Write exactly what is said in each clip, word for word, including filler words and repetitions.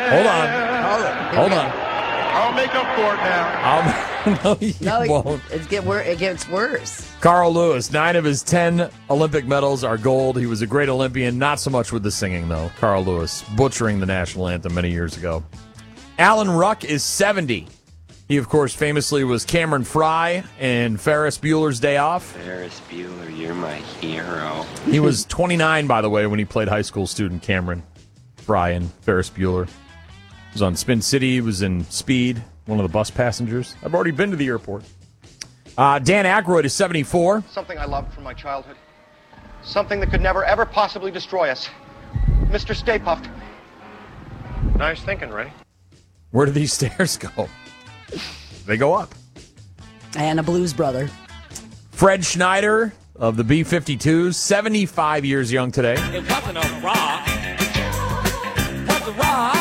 Hold on. Hold on. I'll make up for it now. I'll, no, you No, won't. it, get wor- it gets worse. Carl Lewis, nine of his ten Olympic medals are gold. He was a great Olympian, not so much with the singing, though. Carl Lewis, butchering the national anthem many years ago. Alan Ruck is seventy. He, of course, famously was Cameron Fry in Ferris Bueller's Day Off. Ferris Bueller, you're my hero. He was twenty-nine, by the way, when he played high school student Cameron Fry in Ferris Bueller. He was on Spin City. He was in Speed, one of the bus passengers. I've already been to the airport. Uh, Dan Aykroyd is seventy-four. Something I loved from my childhood. Something that could never, ever possibly destroy us. Mister Stay Puft. Nice thinking, Ray. Where do these stairs go? They go up. And a blues brother. Fred Schneider of the B fifty-twos, seventy-five years young today. It wasn't a rock. It was a rock.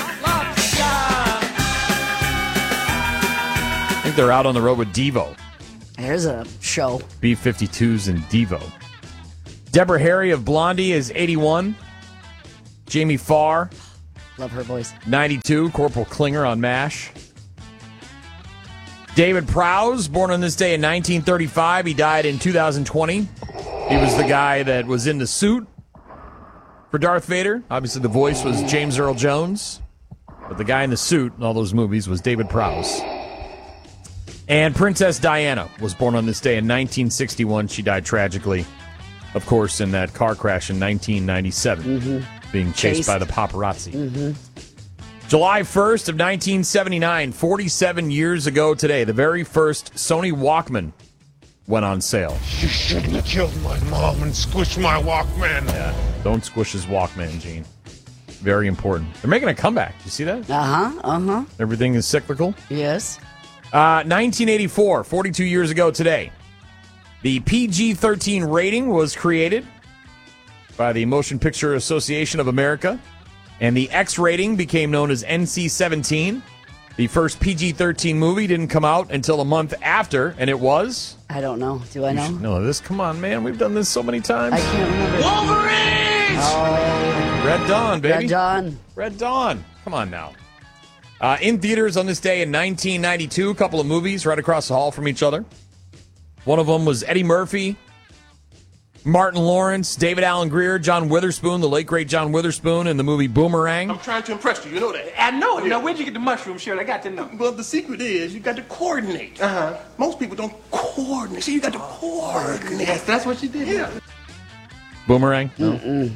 I think they're out on the road with Devo. There's a show. B fifty-twos and Devo. Deborah Harry of Blondie is eighty-one. Jamie Farr, Love her voice. ninety-two. Corporal Klinger on MASH. David Prowse, born on this day in nineteen thirty-five. He died in two thousand twenty. He was the guy that was in the suit for Darth Vader. Obviously, the voice was James Earl Jones. But the guy in the suit in all those movies was David Prowse. And Princess Diana was born on this day in nineteen sixty-one. She died tragically, of course, in that car crash in nineteen ninety-seven, mm-hmm. being chased, chased by the paparazzi. Mm-hmm. July first of nineteen seventy-nine, forty-seven years ago today, the very first Sony Walkman went on sale. You shouldn't have killed my mom and squished my Walkman. Yeah, don't squish his Walkman, Gene. Very important. They're making a comeback. You see that? Uh-huh, uh-huh. Everything is cyclical. Yes. Uh, nineteen eighty-four, forty-two years ago today, the P G thirteen rating was created by the Motion Picture Association of America, and the X rating became known as N C seventeen. The first P G thirteen movie didn't come out until a month after, and it was... I don't know. Do I You know? should know this. Come on, man. We've done this so many times. I can't remember. Wolverines! Oh, Red Dawn, baby. Red Dawn. Red Dawn. Come on now. Uh, in theaters on this day in nineteen ninety-two, a couple of movies right across the hall from each other. One of them was Eddie Murphy, Martin Lawrence, David Alan Grier, John Witherspoon, the late great John Witherspoon, in the movie Boomerang. I'm trying to impress you, you know that. I know it. Now, where'd you get the mushroom shirt? I got to know. Well, the secret is you got to coordinate. Uh-huh. Most people don't coordinate. See, you got to coordinate. Yes, that's what you did. Yeah. Boomerang? No.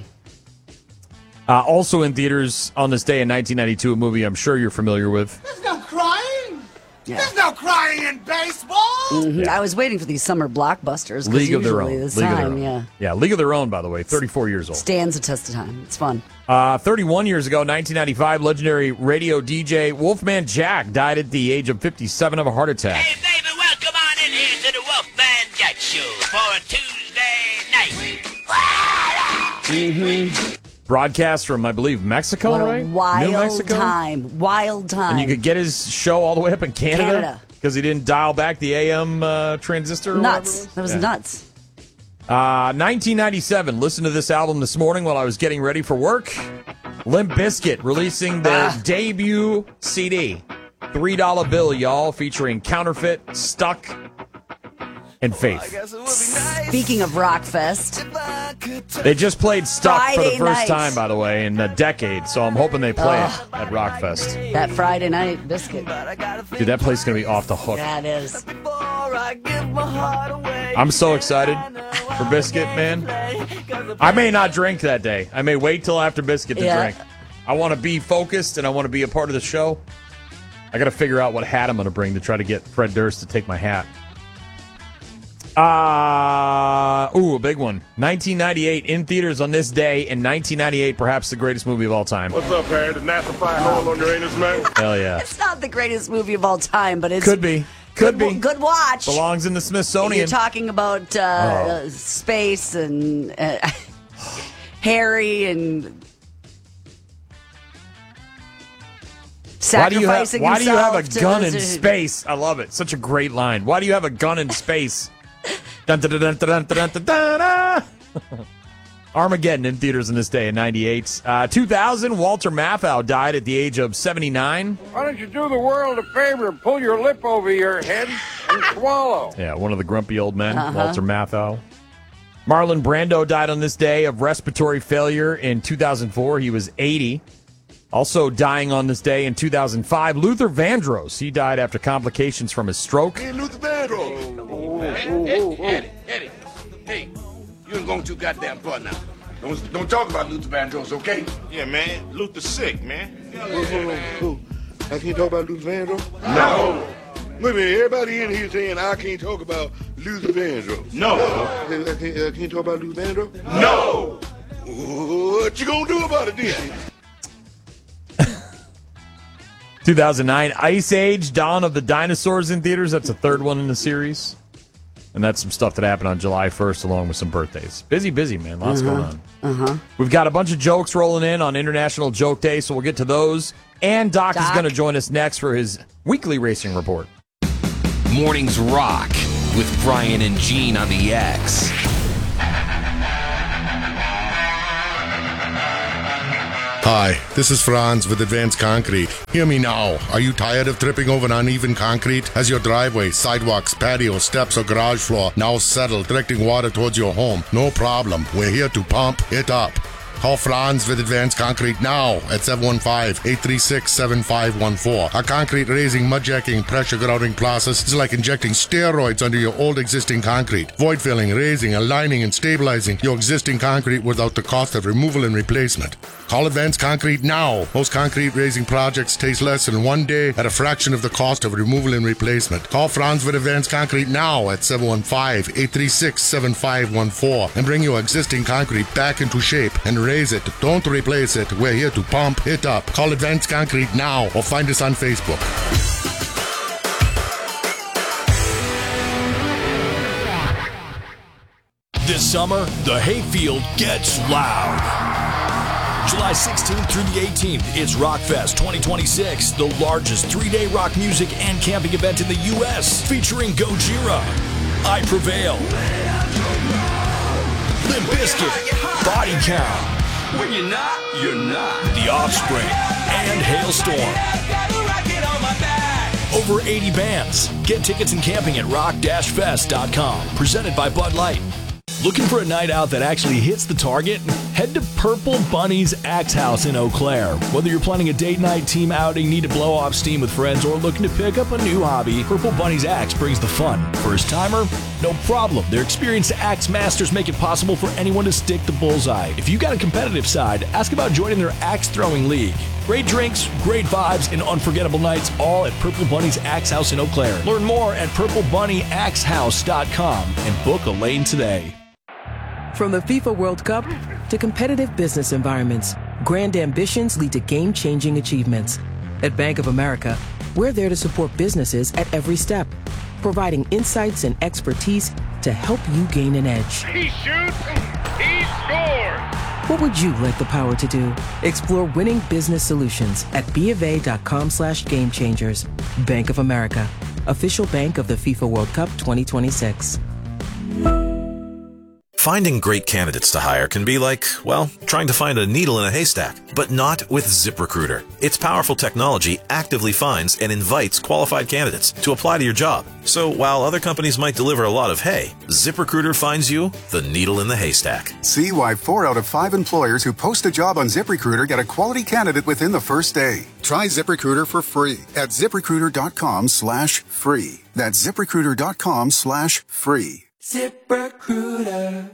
Uh, also in theaters on this day in nineteen ninety-two, a movie I'm sure you're familiar with. There's no crying. Yeah. There's no crying in baseball. Mhm. I was waiting for these summer blockbusters. 'cause League of Their usually Own. This League of Their time, Own. yeah. Yeah, League of Their Own, by the way, thirty-four years old. Stands the test of time. It's fun. Uh, thirty-one years ago, nineteen ninety-five, legendary radio D J Wolfman Jack died at the age of fifty-seven of a heart attack. Hey, baby, welcome on in here to the Wolfman Jack Show for a Tuesday night. Mm-hmm. Broadcast from, I believe, Mexico, What a right? wild New Mexico? time. Wild time. And you could get his show all the way up in Canada? Canada. Because he didn't dial back the A M uh, transistor? or Nuts. whatever it That was Yeah. nuts. Uh, nineteen ninety-seven, listen to this album this morning while I was getting ready for work. Limp Bizkit releasing their Ah. debut C D. three dollar bill, y'all, featuring Counterfeit, Stuck, and Faith. Speaking of Rockfest, They just played Stuck for Friday the first night. time, by the way, in a decade, so I'm hoping they play Ugh. it at Rockfest. that Friday night biscuit. Dude, that place is going to be off the hook. That is. I'm so excited for Biscuit, man. I may not drink that day. I may wait till after Biscuit to Yeah. drink. I want to be focused, and I want to be a part of the show. I got to figure out what hat I'm going to bring to try to get Fred Durst to take my hat. Uh, ooh, a big one. nineteen ninety-eight, in theaters on this day. In nineteen ninety-eight, perhaps the greatest movie of all time. What's up, Harry? Did NASA fire hole on your anus, man? Hell yeah. It's not the greatest movie of all time, but it's Could be. Could good, be. good watch. Belongs in the Smithsonian. You're talking about uh, Oh. space and uh, Harry and Why do you have, sacrificing why do you have a himself to- gun in to- space? I love it. Such a great line. Why do you have a gun in space? Dun, dun, dun, dun, dun, dun, dun, dun, dun. Armageddon in theaters in this day in ninety-eight. Uh, two thousand, Walter Matthau died at the age of seventy-nine. Why don't you do the world a favor and pull your lip over your head and swallow? Yeah, one of the grumpy old men, uh-huh. Walter Matthau. Marlon Brando died on this day of respiratory failure in two thousand four. He was eighty. Also dying on this day in two thousand five, Luther Vandross. He died after complications from his stroke. Hey, Luther Vandross. Oh, Eddie, Eddie, Eddie. Hey, you ain't going too goddamn far now. Don't, don't talk about Luther Vandross, okay? Yeah, man. Luther's sick, man. Hold on, hold on. I can't talk about Luther Vandross? No. Wait a minute, everybody in here saying I can't talk about Luther Vandross. No. I can't, I can't, I can't talk about Luther Vandross? No. What you gonna do about it then? two thousand nine, Ice Age, Dawn of the Dinosaurs in theaters. That's the third one in the series. And that's some stuff that happened on July first along with some birthdays. Busy, busy, man. Lots uh-huh. going on. Uh-huh. We've got a bunch of jokes rolling in on International Joke Day, so we'll get to those. And Doc, Doc. is going to join us next for his weekly racing report. Mornings Rock with Brian and Gene on the X. Hi, this is Franz with Advanced Concrete. Hear me now. Are you tired of tripping over uneven concrete? Has your driveway, sidewalks, patio, steps, or garage floor now settled, directing water towards your home? No problem. We're here to pump it up. Call Franz with Advanced Concrete now at seven one five, eight three six, seven five one four. Our concrete raising, mud jacking, pressure grouting process is like injecting steroids under your old existing concrete. Void filling, raising, aligning, and stabilizing your existing concrete without the cost of removal and replacement. Call Advanced Concrete now. Most concrete raising projects take less than one day at a fraction of the cost of removal and replacement. Call Franz with Advanced Concrete now at seven one five, eight three six, seven five one four and bring your existing concrete back into shape and raise it. Don't replace it. We're here to pump it up. Call Advanced Concrete now or find us on Facebook. This summer, the hayfield gets loud. July sixteenth through the eighteenth, it's Rockfest twenty twenty-six, the largest three-day rock music and camping event in the U S, featuring Gojira, I Prevail, Limp Bizkit, Body Count, When you're not, you're not. The Offspring, and Hailstorm. Over eighty bands. Get tickets and camping at rock dash fest dot com. Presented by Bud Light. Looking for a night out that actually hits the target? Head to Purple Bunny's Axe House in Eau Claire. Whether you're planning a date night, team outing, need to blow off steam with friends, or looking to pick up a new hobby, Purple Bunny's Axe brings the fun. First timer? No problem. Their experienced axe masters make it possible for anyone to stick the bullseye. If you got a competitive side, ask about joining their axe throwing league. Great drinks, great vibes, and unforgettable nights, all at Purple Bunny's Axe House in Eau Claire. Learn more at purple bunny axe house dot com and book a lane today. From the FIFA World Cup to competitive business environments, grand ambitions lead to game-changing achievements. At Bank of America, we're there to support businesses at every step, providing insights and expertise to help you gain an edge. He shoots, he scores! What would you like the power to do? Explore winning business solutions at bofa.com slash game changers. Bank of America, official bank of the FIFA World Cup twenty twenty-six. Finding great candidates to hire can be like, well, trying to find a needle in a haystack, but not with ZipRecruiter. Its powerful technology actively finds and invites qualified candidates to apply to your job. So while other companies might deliver a lot of hay, ZipRecruiter finds you the needle in the haystack. See why four out of five employers who post a job on ZipRecruiter get a quality candidate within the first day. Try ZipRecruiter for free at ZipRecruiter.com slash free. That's ZipRecruiter.com slash free. ZipRecruiter.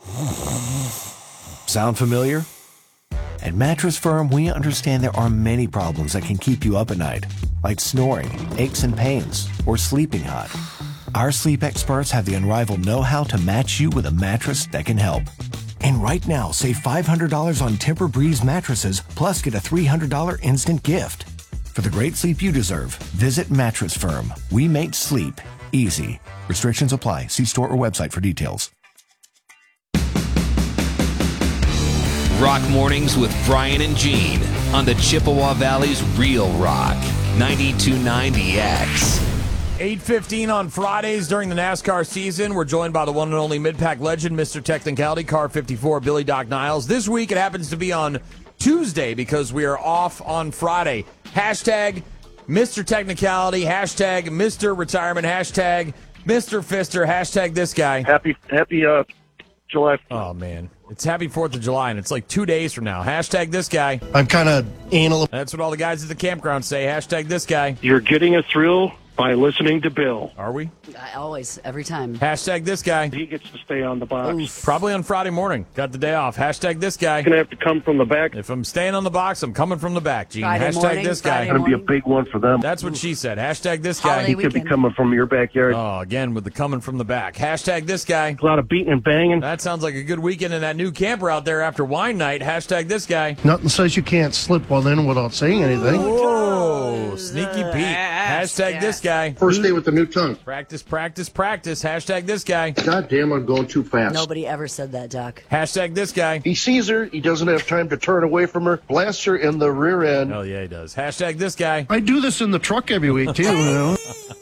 Sound familiar? At Mattress Firm, we understand there are many problems that can keep you up at night, like snoring, aches and pains, or sleeping hot. Our sleep experts have the unrivaled know-how to match you with a mattress that can help. And right now, save five hundred dollars on Tempur-Breeze mattresses, plus get a three hundred dollars instant gift. For the great sleep you deserve, visit Mattress Firm. We make sleep easy. Restrictions apply. See store or website for details. Rock Mornings with Brian and Gene on the Chippewa Valley's Real Rock, ninety-two point nine The X. eight fifteen on Fridays during the NASCAR season. We're joined by the one and only mid-pack legend, Mister Technicality, Car fifty-four, Billy Doc Niles. This week it happens to be on Tuesday because we are off on Friday. Hashtag Mister Technicality, hashtag Mister Retirement, hashtag Mister Fister, hashtag this guy. Happy, happy uh, July. Oh, man. It's happy fourth of July, and it's like two days from now. Hashtag this guy. I'm kind of anal. That's what all the guys at the campground say. Hashtag this guy. You're getting a thrill by listening to Bill. Are we? I always, every time. Hashtag this guy. He gets to stay on the box. Oof. Probably on Friday morning. Got the day off. Hashtag this guy. He's going to have to come from the back. If I'm staying on the box, I'm coming from the back, Gene. Friday Hashtag morning, this Friday guy. It's going to be a big one for them. That's what she said. Hashtag this guy. Holiday He could be weekend. coming from your backyard. Oh, again, with the coming from the back. Hashtag this guy. A lot of beating and banging. That sounds like a good weekend in that new camper out there after wine night. Hashtag this guy. Nothing says you can't slip one in without saying anything. Whoa, sneaky Pete. Hashtag this guy. First day with the new tongue. Practice, practice, practice. Hashtag this guy. God damn, I'm going too fast. Nobody ever said that, Doc. Hashtag this guy. He sees her. He doesn't have time to turn away from her. Blasts her in the rear end. Oh, yeah, he does. Hashtag this guy. I do this in the truck every week, too. You know?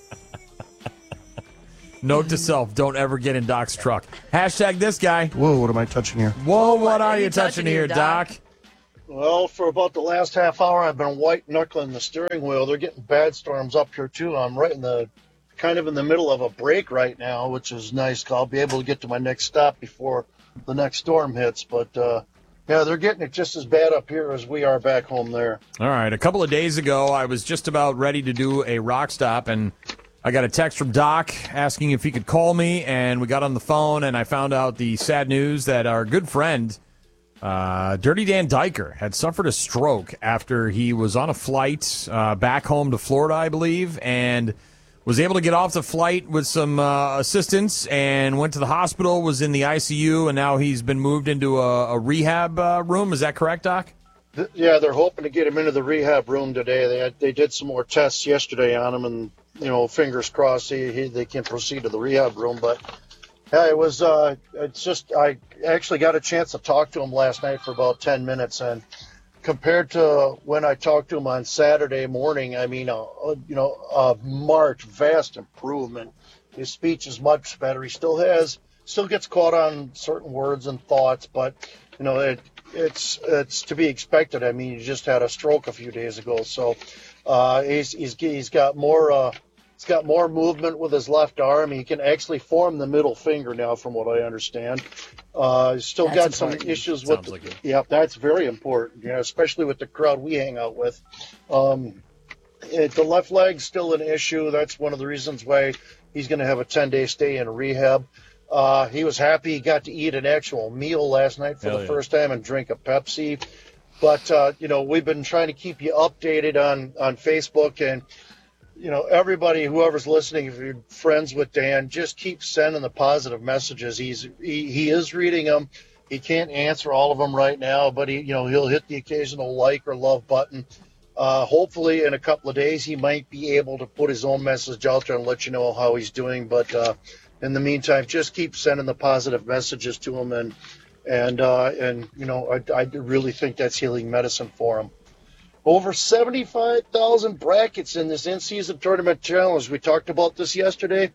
Note to self, don't ever get in Doc's truck. Hashtag this guy. Whoa, what am I touching here? Whoa, what are you touching here, Doc? Well, for about the last half hour, I've been white knuckling the steering wheel. They're getting bad storms up here too. I'm right in the, kind of in the middle of a break right now, which is nice. I'll be able to get to my next stop before the next storm hits. But uh, yeah, they're getting it just as bad up here as we are back home there. All right. A couple of days ago, I was just about ready to do a rock stop, and I got a text from Doc asking if he could call me, and we got on the phone, and I found out the sad news that our good friend, Uh, Dirty Dan Diker, had suffered a stroke after he was on a flight uh, back home to Florida, I believe, and was able to get off the flight with some uh, assistance and went to the hospital, was in the I C U, and now he's been moved into a, a rehab uh, room. Is that correct, Doc? Th- Yeah, they're hoping to get him into the rehab room today. They had, they did some more tests yesterday on him, and you know, fingers crossed he, he, they can proceed to the rehab room. But yeah, it was. Uh, it's just I actually got a chance to talk to him last night for about ten minutes, and compared to when I talked to him on Saturday morning, I mean, uh, you know, a marked, vast improvement. His speech is much better. He still has, still gets caught on certain words and thoughts, but you know, it, it's it's to be expected. I mean, he just had a stroke a few days ago, so uh, he's he's he's got more. Uh, He's got more movement with his left arm. He can actually form the middle finger now, from what I understand. Uh, he's still That's got some important. issues with. Sounds like it. Yeah, that's very important. Yeah, especially with the crowd we hang out with. Um, it, the left leg's still an issue. That's one of the reasons why he's going to have a ten-day stay in rehab. Uh, he was happy he got to eat an actual meal last night for Hell the yeah. first time and drink a Pepsi. But uh, you know, we've been trying to keep you updated on on Facebook, and you know, everybody, whoever's listening, if you're friends with Dan, just keep sending the positive messages. He's he, he is reading them. He can't answer all of them right now, but he, you know, he'll hit the occasional like or love button. Uh, hopefully, in a couple of days, he might be able to put his own message out there and let you know how he's doing. But uh, in the meantime, just keep sending the positive messages to him, and and uh, and you know, I, I really think that's healing medicine for him. Over seventy-five thousand brackets in this in-season tournament challenge. We talked about this yesterday.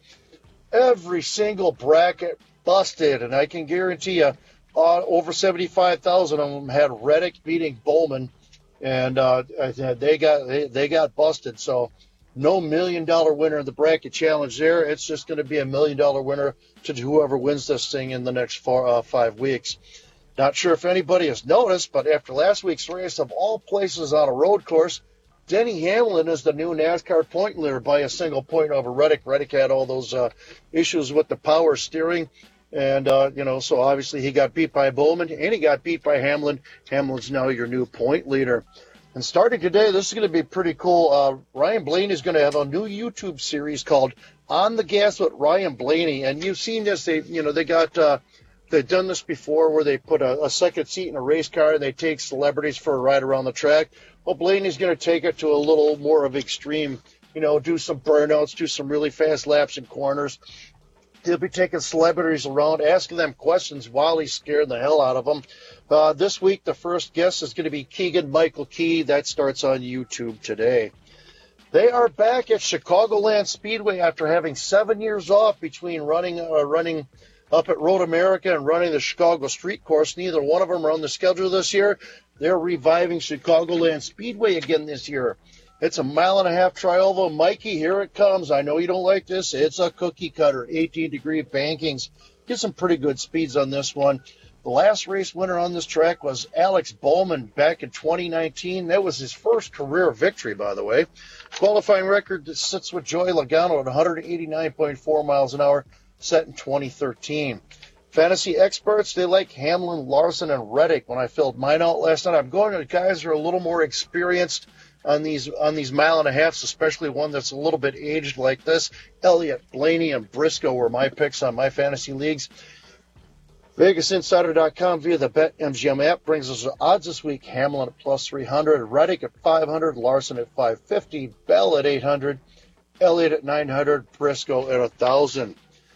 Every single bracket busted, and I can guarantee you uh, over seventy-five thousand of them had Reddick beating Bowman, and uh, they got they, they got busted. So no million-dollar winner in the bracket challenge there. It's just going to be a million-dollar winner to whoever wins this thing in the next four, uh, five weeks. Not sure if anybody has noticed, but after last week's race, of all places on a road course, Denny Hamlin is the new NASCAR point leader by a single point over Reddick. Reddick had all those uh, issues with the power steering, and, uh, you know, so obviously he got beat by Bowman, and he got beat by Hamlin. Hamlin's now your new point leader. And starting today, this is going to be pretty cool. Uh, Ryan Blaney is going to have a new YouTube series called On the Gas with Ryan Blaney, and you've seen this. They, you know, they got... Uh, They've done this before where they put a, a second seat in a race car and they take celebrities for a ride around the track. Well, Blaney's going to take it to a little more of extreme, you know, do some burnouts, do some really fast laps in corners. He'll be taking celebrities around, asking them questions while he's scaring the hell out of them. Uh, this week, the first guest is going to be Keegan Michael Key. That starts on YouTube today. They are back at Chicagoland Speedway after having seven years off between running uh, running up at Road America and running the Chicago Street Course. Neither one of them are on the schedule this year. They're reviving Chicagoland Speedway again this year. It's a mile and a half trioval. Mikey, here it comes. I know you don't like this. It's a cookie cutter, eighteen degree bankings. Get some pretty good speeds on this one. The last race winner on this track was Alex Bowman back in twenty nineteen. That was his first career victory, by the way. Qualifying record that sits with Joey Logano at one eighty-nine point four miles an hour, set in twenty thirteen. Fantasy experts, they like Hamlin, Larson, and Reddick. When I filled mine out last night, I'm going to guys who are a little more experienced on these on these mile and a halves, especially one that's a little bit aged like this. Elliott, Blaney, and Briscoe were my picks on my fantasy leagues. Vegas Insider dot com via the BetMGM app brings us the odds this week. Hamlin at plus three hundred, Reddick at five hundred, Larson at five fifty, Bell at eight hundred, Elliott at nine hundred, Briscoe at one thousand.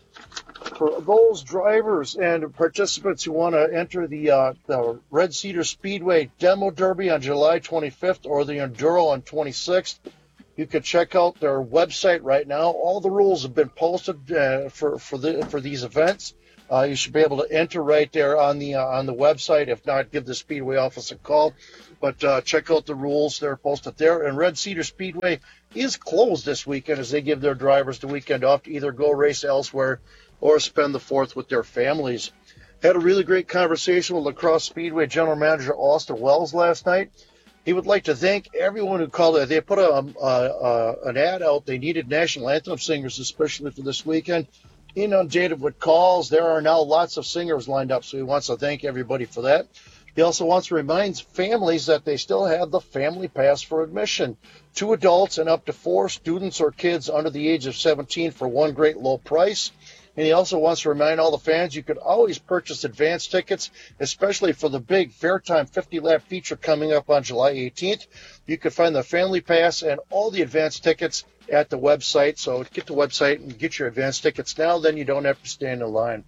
For those drivers and participants who want to enter the, uh, the Red Cedar Speedway Demo Derby on July twenty-fifth or the Enduro on twenty-sixth, you can check out their website right now. All the rules have been posted uh, for for the for these events. Uh, you should be able to enter right there on the uh, on the website. If not, give the Speedway office a call. But uh, check out the rules. They're posted there. And Red Cedar Speedway is closed this weekend as they give their drivers the weekend off to either go race elsewhere or spend the fourth with their families. Had a really great conversation with La Crosse Speedway General Manager Austin Wells last night. He would like to thank everyone who called it. They put a, a, a, an ad out. They needed national anthem singers, especially for this weekend. Inundated with calls. There are now lots of singers lined up, so he wants to thank everybody for that. He also wants to remind families that they still have the Family Pass for admission. Two adults and up to four students or kids under the age of seventeen for one great low price. And he also wants to remind all the fans you could always purchase advance tickets, especially for the big Fairtime fifty lap feature coming up on July eighteenth. You can find the Family Pass and all the advance tickets at the website. So get the website and get your advance tickets now, then you don't have to stand in line.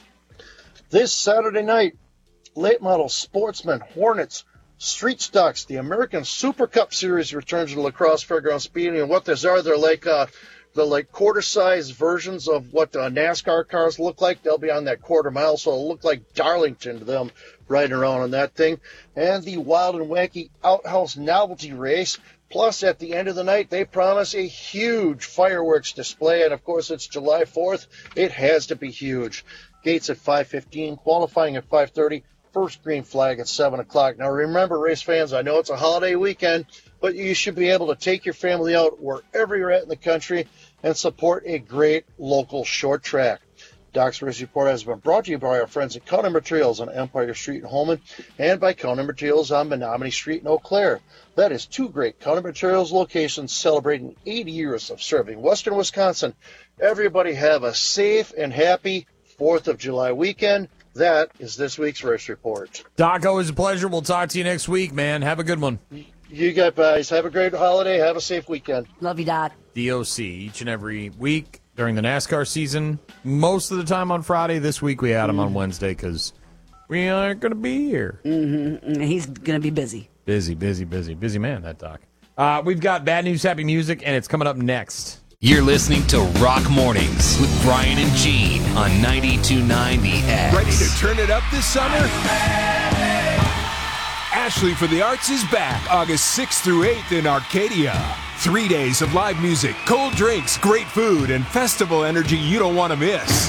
This Saturday night, late model Sportsman, Hornets, Street Stocks, the American Super Cup Series returns to La Crosse Fairgrounds Speedway. And what these are, they're like uh, the like quarter-size versions of what uh, NASCAR cars look like. They'll be on that quarter mile, so it'll look like Darlington to them riding around on that thing. And the Wild and Wacky Outhouse Novelty Race. Plus, at the end of the night, they promise a huge fireworks display. And, of course, it's July fourth. It has to be huge. Gates at five fifteen, qualifying at five thirty, first green flag at seven o'clock. Now, remember, race fans, I know it's a holiday weekend, but you should be able to take your family out wherever you're at in the country and support a great local short track. Doc's Race Report has been brought to you by our friends at County Materials on Empire Street in Holman and by County Materials on Menominee Street in Eau Claire. That is two great County Materials locations celebrating eighty years of serving Western Wisconsin. Everybody have a safe and happy fourth of July weekend. That is this week's Race Report. Doc, always a pleasure. We'll talk to you next week, man. Have a good one. You guys have a great holiday. Have a safe weekend. Love you, Doc. D O C each and every week during the NASCAR season. Most of the time on Friday. This week we had him on Wednesday because we aren't going to be here. Mm-hmm. He's going to be busy. Busy, busy, busy. Busy man, that Doc. Uh, we've got Bad News, Happy Music, and it's coming up next. You're listening to Rock Mornings with Brian and Gene on ninety-two point nine The X. Ready to turn it up this summer? Ashley for the Arts is back August sixth through eighth in Arcadia. Three days of live music, cold drinks, great food, and festival energy you don't want to miss.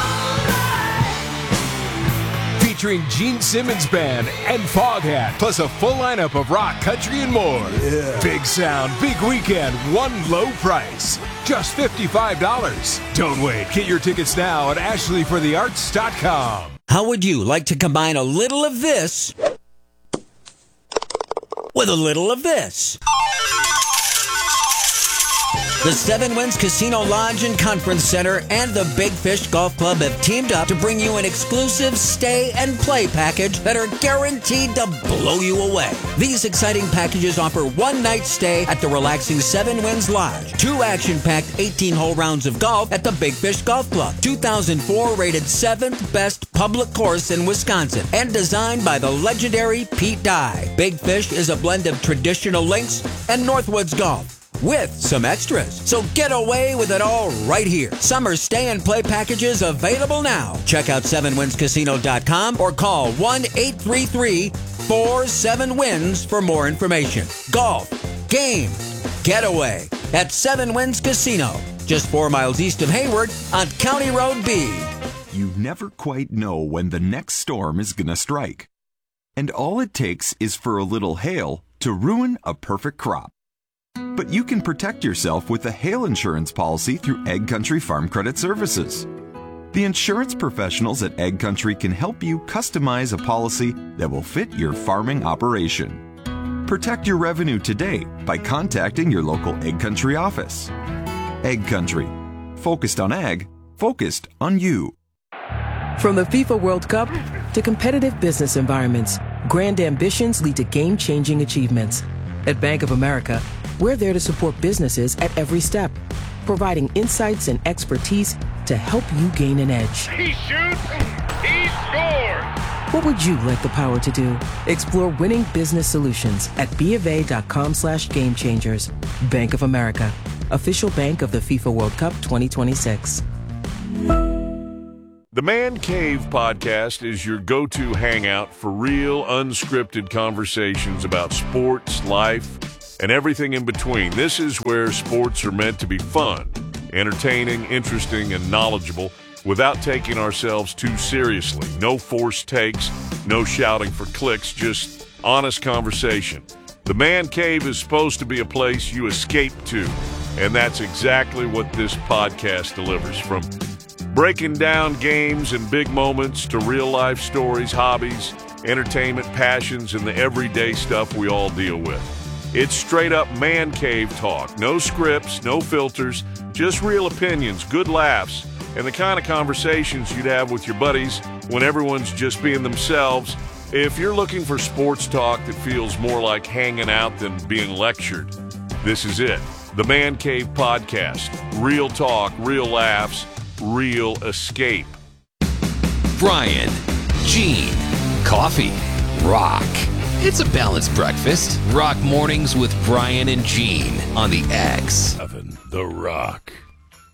Featuring Gene Simmons Band and Foghat, plus a full lineup of rock, country, and more. Yeah. Big sound, big weekend, one low price. Just fifty-five dollars. Don't wait. Get your tickets now at ashley for the arts dot com. How would you like to combine a little of this with a little of this? The Seven Winds Casino Lodge and Conference Center and the Big Fish Golf Club have teamed up to bring you an exclusive stay and play package that are guaranteed to blow you away. These exciting packages offer one night stay at the relaxing Seven Winds Lodge, two action-packed eighteen-hole rounds of golf at the Big Fish Golf Club, two thousand four rated seventh best public course in Wisconsin, and designed by the legendary Pete Dye. Big Fish is a blend of traditional links and Northwoods golf. with some extras. So get away with it all right here. Summer stay and play packages available now. Check out seven wins casino dot com or call one eight three three, four seven wins for more information. Golf, game, getaway at Seven Winds Casino. Just four miles east of Hayward on County Road B. You never quite know when the next storm is going to strike. And all it takes is for a little hail to ruin a perfect crop. But you can protect yourself with a hail insurance policy through Egg Country Farm Credit Services. The insurance professionals at Egg Country can help you customize a policy that will fit your farming operation. Protect your revenue today by contacting your local Egg Country office. Egg Country. Focused on ag, focused on you. From the FIFA World Cup to competitive business environments, grand ambitions lead to game-changing achievements. At Bank of America, we're there to support businesses at every step, providing insights and expertise to help you gain an edge. He shoots, he scores! What would you like the power to do? Explore winning business solutions at bofa.com slash game changers. Bank of America, official bank of the FIFA World Cup twenty twenty-six. The Man Cave podcast is your go-to hangout for real, unscripted conversations about sports, life, and everything in between. This is where sports are meant to be fun, entertaining, interesting, and knowledgeable without taking ourselves too seriously. No forced takes, no shouting for clicks, just honest conversation. The Man Cave is supposed to be a place you escape to, and that's exactly what this podcast delivers. From breaking down games and big moments to real-life stories, hobbies, entertainment, passions, and the everyday stuff we all deal with. It's straight-up Man Cave talk. No scripts, no filters, just real opinions, good laughs, and the kind of conversations you'd have with your buddies when everyone's just being themselves. If you're looking for sports talk that feels more like hanging out than being lectured, this is it. The Man Cave Podcast. Real talk, real laughs, real escape. Brian, Gene, coffee, rock. It's a balanced breakfast. Rock mornings with Brian and Gene on the X. Having the rock.